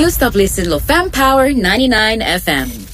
You stop listening to Fam Power 99 FM.